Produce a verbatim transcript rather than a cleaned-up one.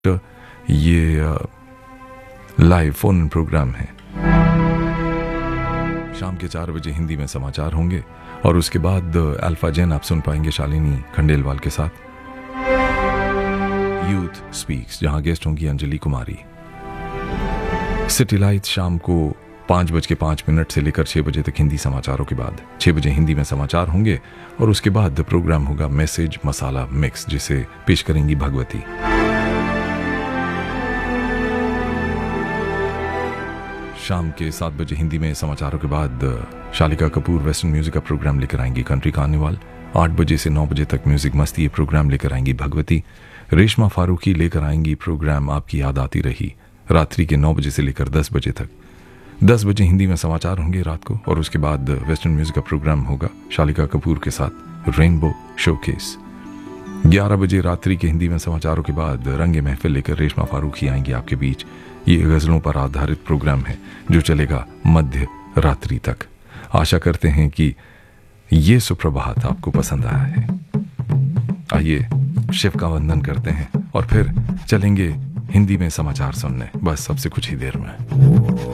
ये live phone programme है। शाम के चार बजे हिंदी में समाचार होंगे और उसके बाद अल्फा जैन आप सुन पाएंगे शालिनी खंडेलवाल के साथ। यूथ स्पीक्स जहां गेस्ट होंगी अंजलि कुमारी। सिटी लाइट शाम को पांच बज के पांच मिनट से लेकर छह बजे तक हिंदी समाचारों के बाद छह बजे हिंदी में समाचार होंगे और उसके बाद प्रोग्राम होगा मैसेज मसाला मिक्स जिसे पेश करेंगी भगवती। शाम के सात बजे हिंदी में समाचारों के बाद शालिका कपूर वेस्टर्न म्यूजिक का प्रोग्राम लेकर आएंगी कंट्री कार्निवाल। आठ बजे से नौ बजे तक म्यूजिक मस्ती ये प्रोग्राम लेकर आएंगी भगवती। रेशमा फारूकी लेकर आएंगी प्रोग्राम आपकी याद आती रही रात्रि के नौ बजे से लेकर दस बजे तक। दस बजे हिंदी में समाचार होंगे रात को और उसके बाद वेस्टर्न म्यूजिक का प्रोग्राम होगा शालिका कपूर के साथ रेनबो शोकेस। ग्यारह बजे रात्रि के हिंदी में समाचारों के बाद रंगे महफिल लेकर रेशमा फारूकी आएंगी आपके बीच। ये गजलों पर आधारित प्रोग्राम है जो चलेगा मध्य रात्रि तक। आशा करते हैं कि ये सुप्रभात आपको पसंद आया है। आइए शिव का वंदन करते हैं और फिर चलेंगे हिंदी में समाचार सुनने, बस सबसे कुछ ही देर में।